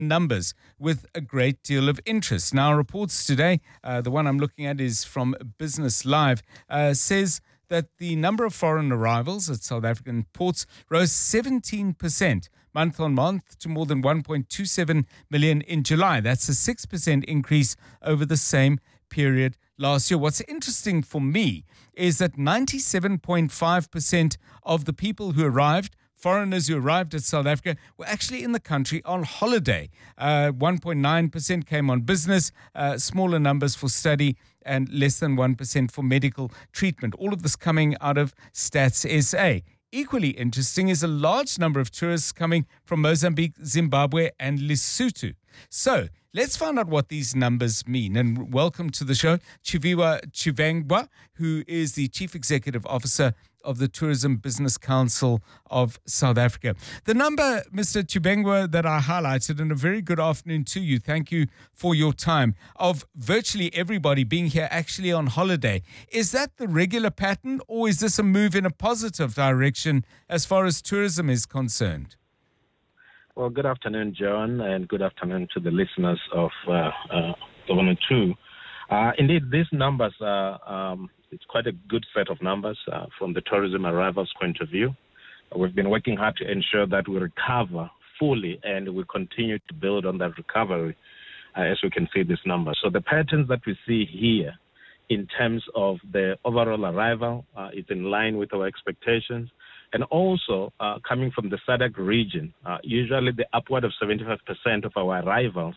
numbers with a great deal of interest. Now, reports today, the one I'm looking at is from Business Live, says that the number of foreign arrivals at South African ports rose 17% month on month to more than 1.27 million in July. That's a 6% increase over the same period last year. What's interesting for me is that 97.5% of the people who arrived, foreigners who arrived at South Africa, were actually in the country on holiday. 1.9% came on business, smaller numbers for study, and less than 1% for medical treatment. All of this coming out of Stats SA. Equally interesting is a large number of tourists coming from Mozambique, Zimbabwe, and Lesotho. So let's find out what these numbers mean. And welcome to the show, Chiviwa Chivengwa, who is the Chief Executive Officer of the Tourism Business Council of South Africa. The number, Mr. Chibengwa, that I highlighted, and a very good afternoon to you, thank you for your time, of virtually everybody being here actually on holiday. Is that the regular pattern, or is this a move in a positive direction as far as tourism is concerned? Well, good afternoon, John, and good afternoon to the listeners of Governor 2. Indeed, these numbers are it's quite a good set of numbers from the tourism arrivals point of view. We've been working hard to ensure that we recover fully, and we continue to build on that recovery as we can see these numbers. So the patterns that we see here in terms of the overall arrival is in line with our expectations. And also, coming from the SADC region, usually the upward of 75% of our arrivals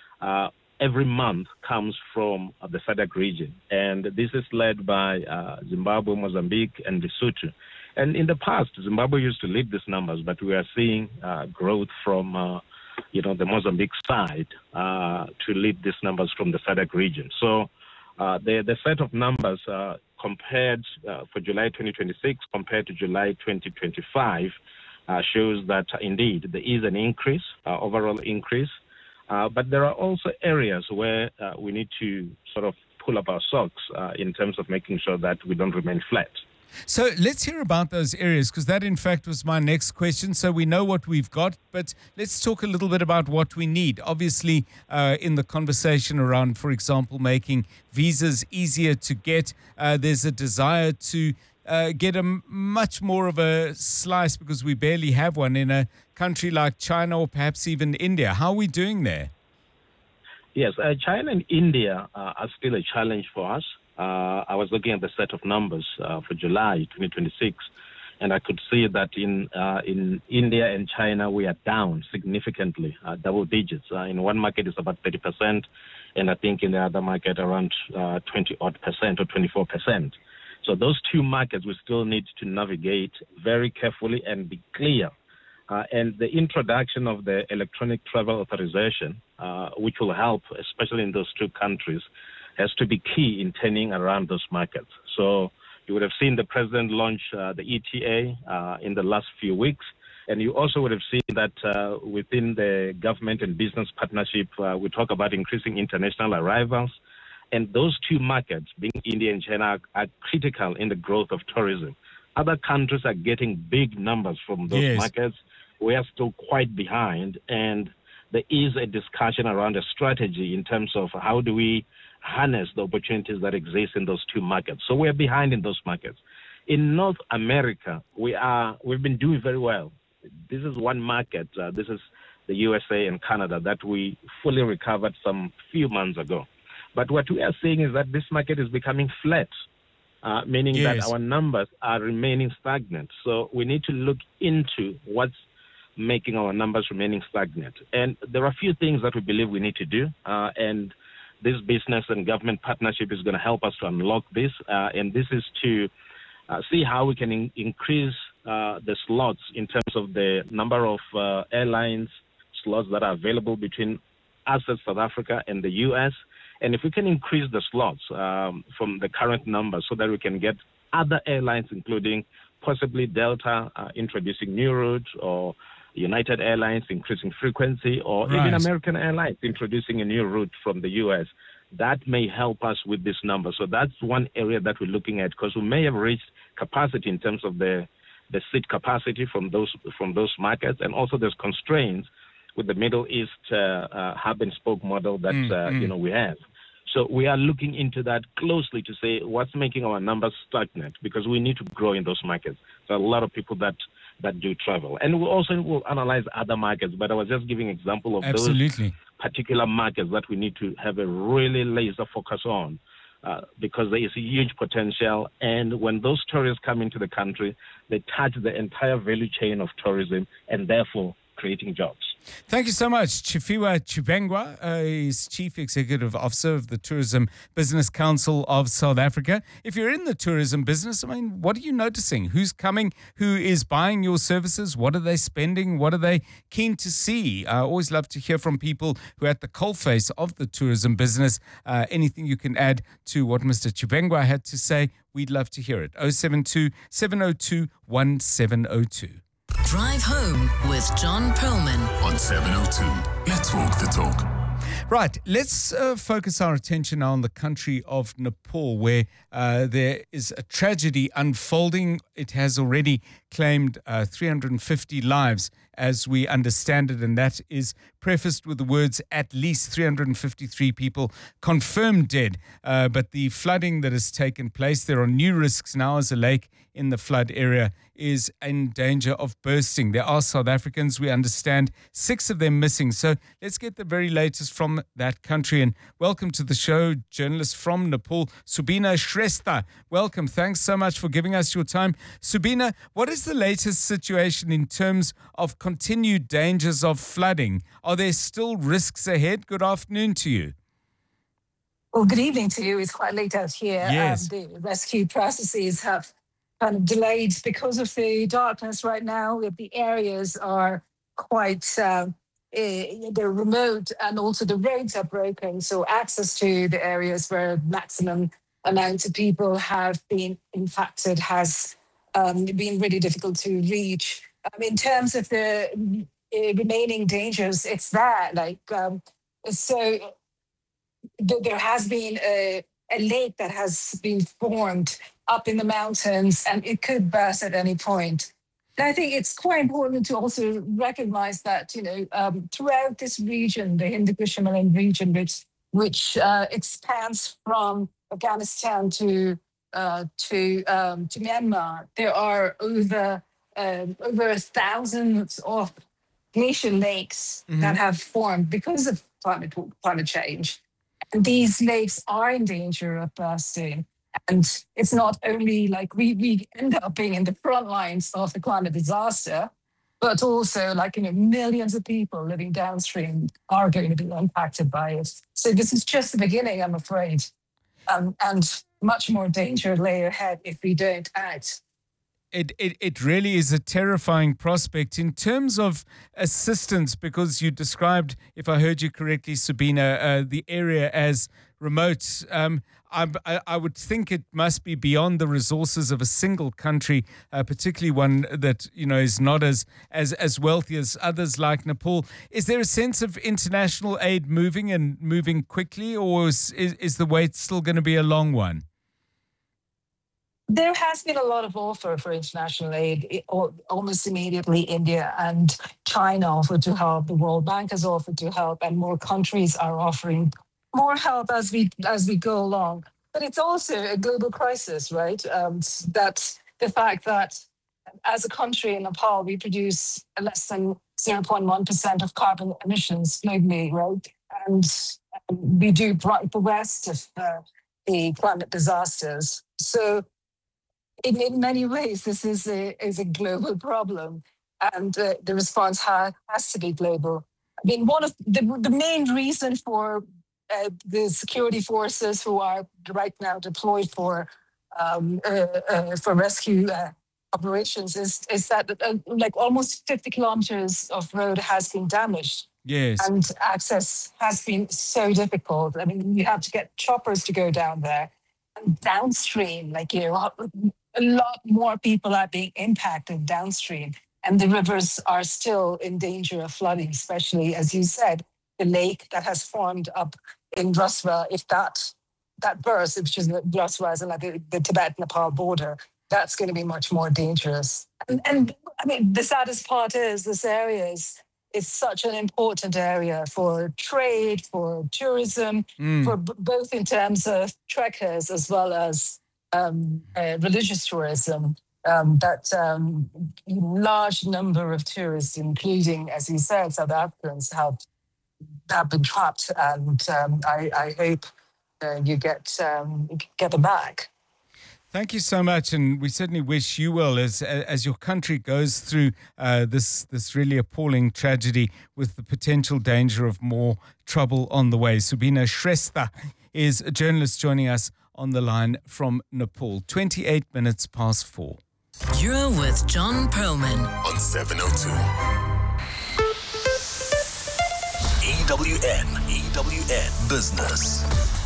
every month comes from the SADC region. And this is led by Zimbabwe, Mozambique, and Lesotho. And in the past, Zimbabwe used to lead these numbers, but we are seeing growth from the Mozambique side to lead these numbers from the SADC region. So the set of numbers compared for July 2026 compared to July 2025 shows that indeed there is an increase, overall increase. But there are also areas where we need to sort of pull up our socks in terms of making sure that we don't remain flat. So let's hear about those areas, because that, in fact, was my next question. So we know what we've got, but let's talk a little bit about what we need. Obviously, in the conversation around, for example, making visas easier to get, there's a desire to get a much more of a slice, because we barely have one in a country like China or perhaps even India. How are we doing there? Yes, China and India are still a challenge for us. I was looking at the set of numbers for July 2026, and I could see that in India and China we are down significantly, double digits. In one market it's about 30%, and I think in the other market around 20-odd% or 24%. So those two markets we still need to navigate very carefully and be clear. And the introduction of the electronic travel authorization, which will help, especially in those two countries, has to be key in turning around those markets. So you would have seen the president launch the ETA in the last few weeks. And you also would have seen that within the government and business partnership, we talk about increasing international arrivals. And those two markets, being India and China, are critical in the growth of tourism. Other countries are getting big numbers from those markets. We are still quite behind. And there is a discussion around a strategy in terms of how do we harness the opportunities that exist in those two markets. So we're behind in those markets. In North America, we've been doing very well. This is one market, this is the USA and Canada, that we fully recovered some few months ago. But what we are seeing is that this market is becoming flat, meaning that our numbers are remaining stagnant. So we need to look into what's making our numbers remaining stagnant. And there are a few things that we believe we need to do, and this business and government partnership is going to help us to unlock this, and this is to see how we can increase the slots in terms of the number of airlines slots that are available between us as South Africa and the U.S., and if we can increase the slots from the current numbers so that we can get other airlines, including possibly Delta introducing new routes, or United Airlines increasing frequency, or even American Airlines introducing a new route from the U.S., that may help us with this number. So that's one area that we're looking at, because we may have reached capacity in terms of the seat capacity from those markets, and also there's constraints with the Middle East hub and spoke model that we have. So we are looking into that closely to say what's making our numbers stagnant, because we need to grow in those markets. So a lot of people that do travel. And we also will analyze other markets, but I was just giving example of those particular markets that we need to have a really laser focus on, because there is a huge potential. And when those tourists come into the country, they touch the entire value chain of tourism and therefore creating jobs. Thank you so much. Chifiwa Chibengwa is Chief Executive Officer of the Tourism Business Council of South Africa. If you're in the tourism business, I mean, what are you noticing? Who's coming? Who is buying your services? What are they spending? What are they keen to see? I always love to hear from people who are at the coalface of the tourism business. Anything you can add to what Mr. Chibengwa had to say, we'd love to hear it. 072 702 1702. Drive Home with John Perlman on 702. Let's walk the talk. Right, let's focus our attention now on the country of Nepal, where there is a tragedy unfolding. It has already claimed 350 lives, as we understand it, and that is prefaced with the words at least 353 people confirmed dead. But the flooding that has taken place, there are new risks now as a lake in the flood area is in danger of bursting. There are South Africans, we understand, 6 of them missing. So let's get the very latest from that country. And welcome to the show, journalist from Nepal, Subina Shrestha. Welcome. Thanks so much for giving us your time. Subina, what is the latest situation in terms of continued dangers of flooding? Are there still risks ahead? Good afternoon to you. Well, good evening to you. It's quite late out here. Yes. The rescue processes have kind of delayed because of the darkness right now. The areas are quite, they're remote, and also the roads are broken. So access to the areas where maximum amount of people have been impacted has been really difficult to reach. In terms of the remaining dangers, it's that, there has been a lake that has been formed up in the mountains, and it could burst at any point. And I think it's quite important to also recognize that, throughout this region, the Hindu Kush Himalayan region, which expands from Afghanistan to Myanmar, there are over 1,000 of glacial lakes that have formed because of climate change. And these lakes are in danger of bursting. And it's not only like we end up being in the front lines of the climate disaster, but also millions of people living downstream are going to be impacted by it. So this is just the beginning, I'm afraid. And much more danger lay ahead if we don't act. It really is a terrifying prospect in terms of assistance, because you described, if I heard you correctly, Subina, the area as remote. I would think it must be beyond the resources of a single country, particularly one that is not as wealthy as others like Nepal. Is there a sense of international aid moving quickly, or is the wait still going to be a long one? There has been a lot of offer for international aid. Almost immediately, India and China offered to help. The World Bank has offered to help, and more countries are offering more help as we go along. But it's also a global crisis, right? That the fact that as a country in Nepal, we produce less than 0.1% of carbon emissions globally, right? And we do the rest of the climate disasters. So in many ways, this is a global problem, and the response has to be global. I mean, one of the main reason for the security forces who are right now deployed for rescue operations is that almost 50 kilometers of road has been damaged. Yes. And access has been so difficult. I mean, you have to get choppers to go down there. And downstream, a lot more people are being impacted downstream. And the rivers are still in danger of flooding, especially, as you said, the lake that has formed up in Raswa. If that bursts, which is Raswa is like the Tibet-Nepal border, that's going to be much more dangerous. And I mean, the saddest part is this area it's such an important area for trade, for tourism, for both in terms of trekkers as well as religious tourism. Large number of tourists, including, as you said, South Africans, have been trapped, and I hope you get them back. Thank you so much, and we certainly wish you well as your country goes through this really appalling tragedy with the potential danger of more trouble on the way. Subina Shrestha is a journalist joining us on the line from Nepal. 28 minutes past 4. You're with John Perlman On 702. EWN Business.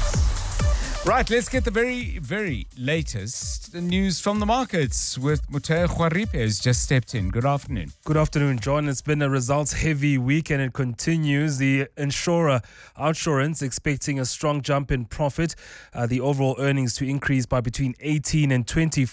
Right, let's get the very, very latest news from the markets with Muteo Khwaripe, who's just stepped in. Good afternoon. Good afternoon, John. It's been a results-heavy week and it continues. The insurer OUTsurance expecting a strong jump in profit. The overall earnings to increase by between 18 and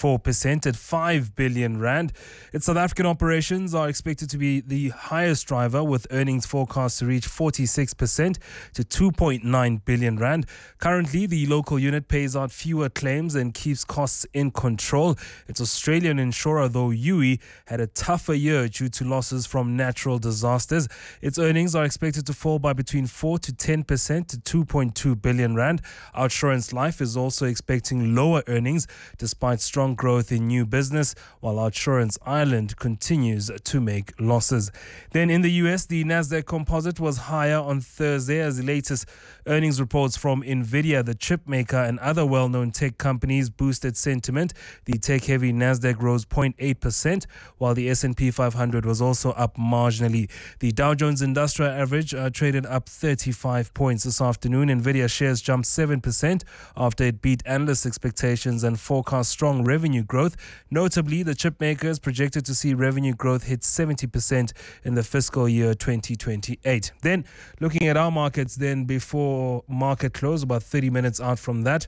24% at 5 billion rand. Its South African operations are expected to be the highest driver, with earnings forecast to reach 46% to 2.9 billion rand. Currently, the local unit pays out fewer claims and keeps costs in control. Its Australian insurer, though, Youi, had a tougher year due to losses from natural disasters. Its earnings are expected to fall by between 4 to 10% to 2.2 billion rand. OUTsurance Life is also expecting lower earnings despite strong growth in new business, while OUTsurance Ireland continues to make losses. Then in the US, the Nasdaq Composite was higher on Thursday as the latest earnings reports from Nvidia, the chip maker, and other well-known tech companies boosted sentiment. The tech-heavy Nasdaq rose 0.8%, while the S&P 500 was also up marginally. The Dow Jones Industrial Average traded up 35 points this afternoon. Nvidia shares jumped 7% after it beat analyst expectations and forecast strong revenue growth. Notably, the chip maker is projected to see revenue growth hit 70% in the fiscal year 2028. Then, looking at our markets then before market close, about 30 minutes out from that,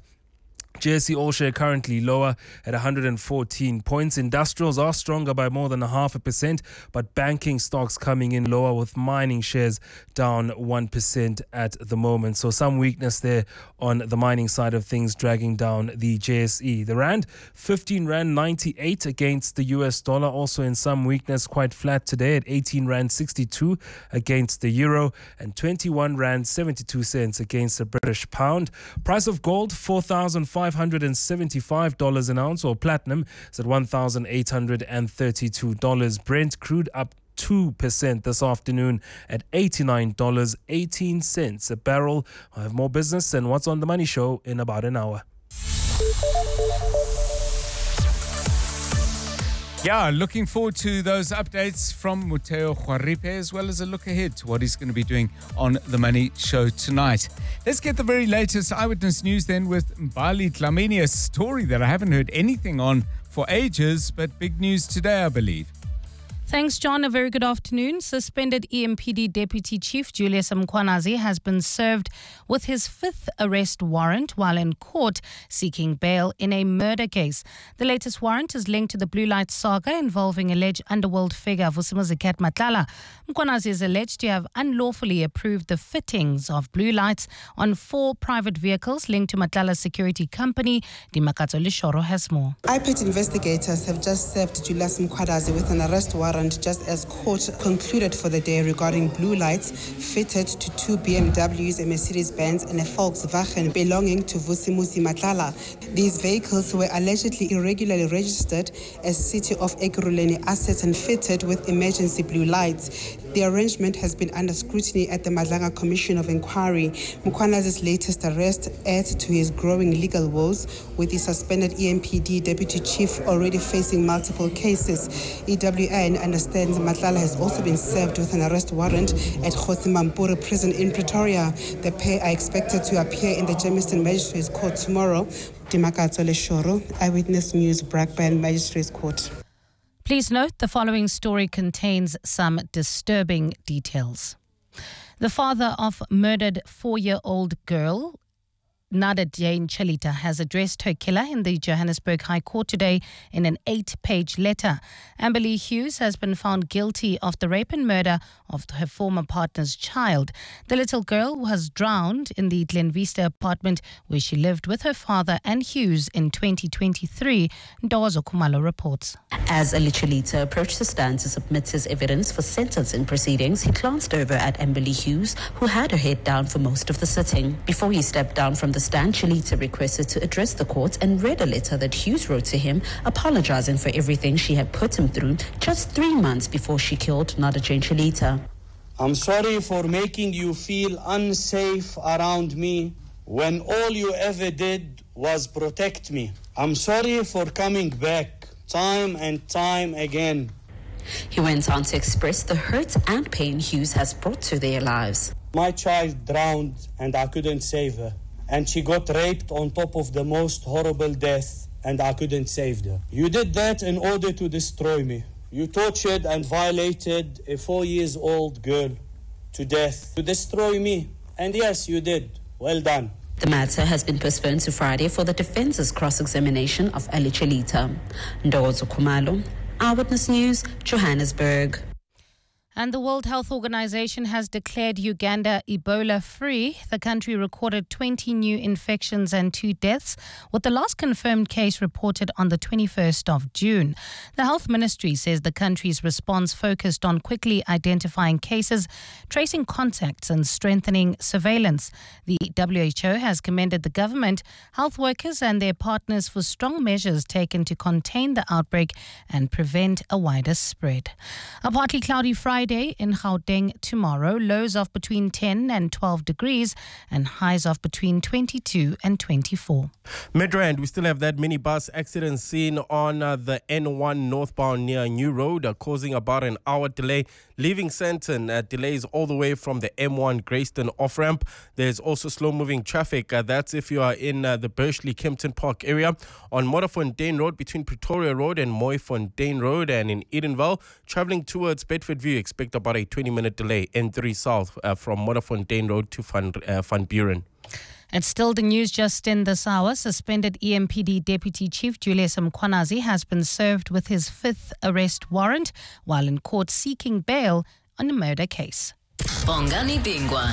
JSE All Share currently lower at 114 points. Industrials are stronger by more than 0.5%, but banking stocks coming in lower, with mining shares down 1% at the moment. So some weakness there on the mining side of things, dragging down the JSE. The Rand, 15 Rand 98 against the US dollar, also in some weakness, quite flat today at 18 Rand 62 against the Euro and 21 Rand 72 cents against the British Pound. Price of gold, $4,575 an ounce, or platinum is at $1,832. Brent crude up 2% this afternoon at $89.18 a barrel. I have more business and What's on the Money show in about an hour. Yeah, looking forward to those updates from Muteo Khwaripe, as well as a look ahead to what he's going to be doing on The Money Show tonight. Let's get the very latest eyewitness news then with Mbali Dlamini, a story that I haven't heard anything on for ages, but big news today, I believe. Thanks, John. A very good afternoon. Suspended EMPD Deputy Chief Julius Mkhwanazi has been served with his 5th arrest warrant while in court seeking bail in a murder case. The latest warrant is linked to the Blue Light saga involving alleged underworld figure Vusimuzi Matlala. Mkhwanazi is alleged to have unlawfully approved the fittings of blue lights on 4 private vehicles linked to Matlala's security company. Dimakatso Lishoro has more. IPET investigators have just served Julius Mkhwanazi with an arrest warrant just as court concluded for the day regarding blue lights fitted to 2 BMWs, a Mercedes-Benz and a Volkswagen belonging to Vusimuzi Matlala. These vehicles were allegedly irregularly registered as City of Ekurhuleni assets and fitted with emergency blue lights. The arrangement has been under scrutiny at the Madlanga Commission of Inquiry. Mkhwanazi's latest arrest adds to his growing legal woes, with the suspended EMPD Deputy Chief already facing multiple cases. EWN understands Matlala has also been served with an arrest warrant at Kgosi Mampuru prison in Pretoria. The pair are expected to appear in the Germiston Magistrates Court tomorrow. Dimakatso Leshoro, Eyewitness News, Brakpan Magistrates Court. Please note the following story contains some disturbing details. The father of murdered 4-year-old girl Nada Jane Chalita has addressed her killer in the Johannesburg High Court today in an 8-page letter. Amber Lee Hughes has been found guilty of the rape and murder of her former partner's child. The little girl was drowned in the Glen Vista apartment where she lived with her father and Hughes in 2023. Ndozo Kumalo reports. As Ali Chalita approached the stand to submit his evidence for sentencing proceedings, he glanced over at Amber Lee Hughes, who had her head down for most of the sitting. Before he stepped down from the stand, Chalita requested to address the court and read a letter that Hughes wrote to him, apologizing for everything she had put him through just 3 months before she killed Nada Jane Chalita. I'm sorry for making you feel unsafe around me when all you ever did was protect me. I'm sorry for coming back time and time again. He went on to express the hurt and pain Hughes has brought to their lives. My child drowned and I couldn't save her. And she got raped on top of the most horrible death and I couldn't save her. You did that in order to destroy me. You tortured and violated a 4-year-old girl to death to destroy me. And yes, you did. Well done. The matter has been postponed to Friday for the defense's cross-examination of Ali Chalita. Ndozo Kumalo, Eyewitness News, Johannesburg. And the World Health Organization has declared Uganda Ebola-free. The country recorded 20 new infections and 2 deaths, with the last confirmed case reported on the 21st of June. The Health Ministry says the country's response focused on quickly identifying cases, tracing contacts and strengthening surveillance. The WHO has commended the government, health workers and their partners for strong measures taken to contain the outbreak and prevent a wider spread. A partly cloudy Friday in Gauteng tomorrow, lows of between 10 and 12 degrees and highs of between 22 and 24. Midrand, we still have that minibus accident seen on the N1 northbound near New Road, causing about an hour delay. Leaving Sandton, delays all the way from the M1 Greyston off-ramp. There's also slow-moving traffic. That's if you are in the Bursley Kempton Park area. On Modderfontein Road between Pretoria Road and Mooifontein Road, and in Edenville, travelling towards Bedford View, expect about a 20-minute delay. N3 South from Modderfontein Road to Van Buren. It's still the news just in this hour. Suspended EMPD Deputy Chief Julius Mkhwanazi has been served with his 5th arrest warrant while in court seeking bail on a murder case. Bongani Bingwa,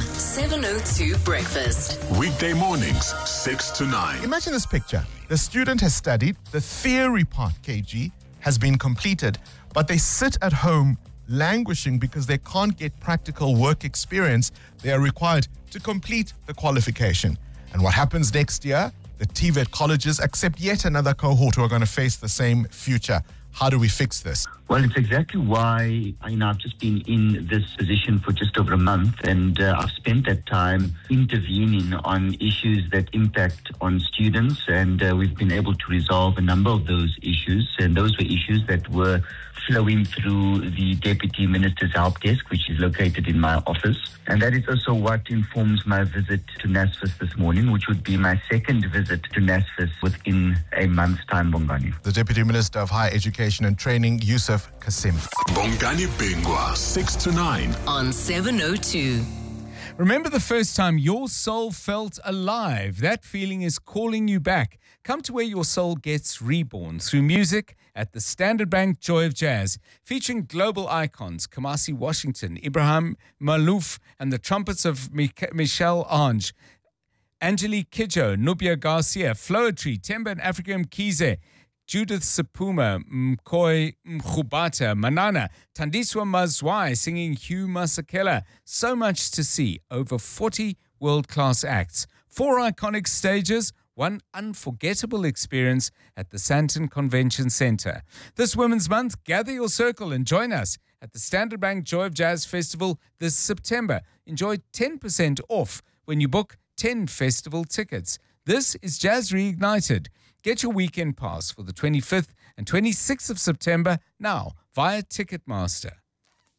702 Breakfast. Weekday mornings, 6 to 9. Imagine this picture. The student has studied, the theory part, KG, has been completed, but they sit at home languishing because they can't get practical work experience they are required to complete the qualification. And what happens next year? The TVET colleges accept yet another cohort who are going to face the same future. How do we fix this? Well, it's exactly why I've just been in this position for just over a month, and I've spent that time intervening on issues that impact on students, and we've been able to resolve a number of those issues, and those were issues that were flowing through the Deputy Minister's Help Desk, which is located in my office. And that is also what informs my visit to NSFAS this morning, which would be my second visit to NSFAS within a month's time, Bongani. The Deputy Minister of Higher Education and Training, Yusuf Kasim. Bongani Bingwa, 6 to 9. On 702. Remember the first time your soul felt alive? That feeling is calling you back. Come to where your soul gets reborn through music at the Standard Bank Joy of Jazz, featuring global icons Kamasi Washington, Ibrahim Malouf, and the trumpets of Michel Ange, Angelique Kidjo, Nubia Garcia, Floetry, Temba and Africa Mkize, Judith Sapuma, Mkoi Mkhubata, Manana, Tandiswa Mazwai singing Hugh Masakela. So much to see. Over 40 world-class acts. 4 iconic stages, 1 unforgettable experience at the Sandton Convention Centre. This Women's Month, gather your circle and join us at the Standard Bank Joy of Jazz Festival this September. Enjoy 10% off when you book 10 festival tickets. This is Jazz Reignited. Get your weekend pass for the 25th and 26th of September now via Ticketmaster.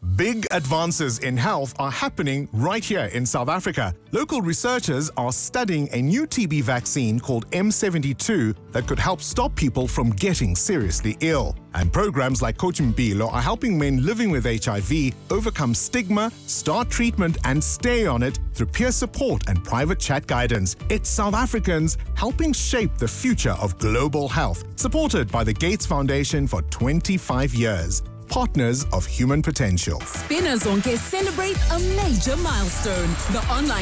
Big advances in health are happening right here in South Africa. Local researchers are studying a new TB vaccine called M72 that could help stop people from getting seriously ill. And programs like Coach Mpilo are helping men living with HIV overcome stigma, start treatment and stay on it through peer support and private chat guidance. It's South Africans helping shape the future of global health, supported by the Gates Foundation for 25 years. Partners of human potential. Spinners Zonke celebrate a major milestone. The online